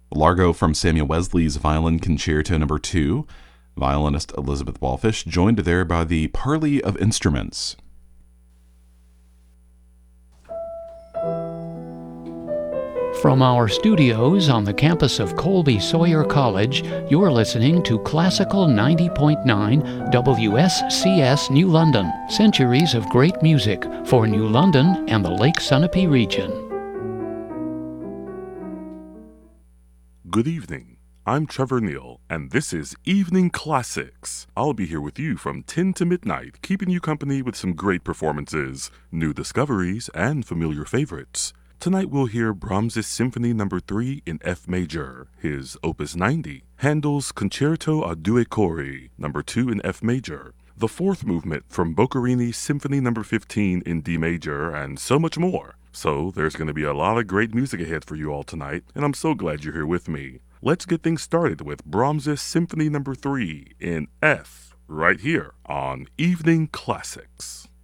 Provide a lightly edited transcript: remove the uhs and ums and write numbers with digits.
Largo from Samuel Wesley's Violin Concerto No. 2, violinist Elizabeth Walfish, joined there by the Parley of Instruments. From our studios on the campus of Colby Sawyer College, you're listening to Classical 90.9 WSCS New London, centuries of great music for New London and the Lake Sunapee region. Good evening. I'm Trevor Neal, and this is Evening Classics. I'll be here with you from 10 to midnight, keeping you company with some great performances, new discoveries, and familiar favorites. Tonight we'll hear Brahms' Symphony No. 3 in F major, his Opus 90, Handel's Concerto a Due Cori, No. 2 in F major, the fourth movement from Boccherini's Symphony No. 15 in D major, and so much more. So there's going to be a lot of great music ahead for you all tonight, and I'm so glad you're here with me. Let's get things started with Brahms' Symphony No. 3 in F, right here on Evening Classics.